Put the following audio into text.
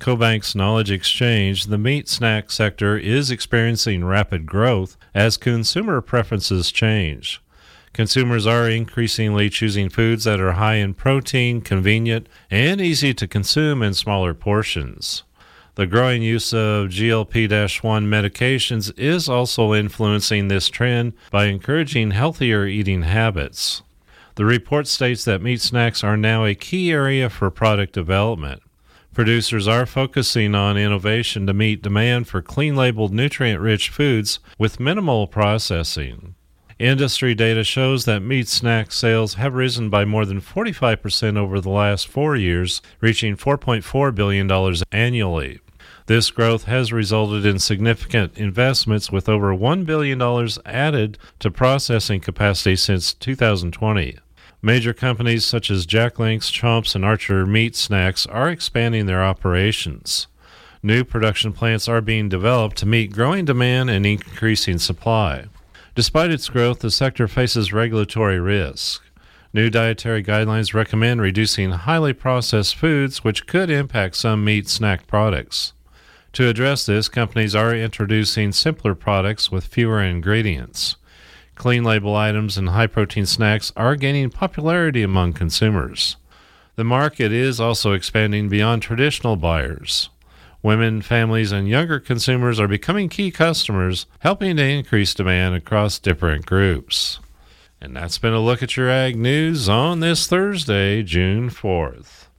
CoBank's Knowledge Exchange, the meat snack sector is experiencing rapid growth as consumer preferences change. Consumers are increasingly choosing foods that are high in protein, convenient, and easy to consume in smaller portions. The growing use of GLP-1 medications is also influencing this trend by encouraging healthier eating habits. The report states that meat snacks are now a key area for product development. Producers are focusing on innovation to meet demand for clean-labeled, nutrient-rich foods with minimal processing. Industry data shows that meat snack sales have risen by more than 45% over the last 4 years, reaching $4.4 billion annually. This growth has resulted in significant investments, with over $1 billion added to processing capacity since 2020. Major companies such as Jack Link's, Chomps, and Archer Meat Snacks are expanding their operations. New production plants are being developed to meet growing demand and increasing supply. Despite its growth, the sector faces regulatory risk. New dietary guidelines recommend reducing highly processed foods, which could impact some meat snack products. To address this, companies are introducing simpler products with fewer ingredients. Clean label items and high-protein snacks are gaining popularity among consumers. The market is also expanding beyond traditional buyers. Women, families, and younger consumers are becoming key customers, helping to increase demand across different groups. And that's been a look at your ag news on this Thursday, June 4th.